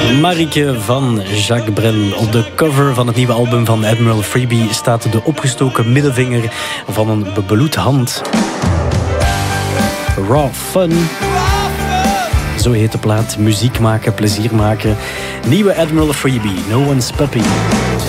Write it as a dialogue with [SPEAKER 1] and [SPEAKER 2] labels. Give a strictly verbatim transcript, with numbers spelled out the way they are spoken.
[SPEAKER 1] Marieke van Jacques Brel. Op de cover van het nieuwe album van Admiral Freebie staat de opgestoken middelvinger van een bebloed hand. Raw Fun. Zo heet de plaat. Muziek maken, plezier maken. Nieuwe Admiral Freebie, No One's Puppy.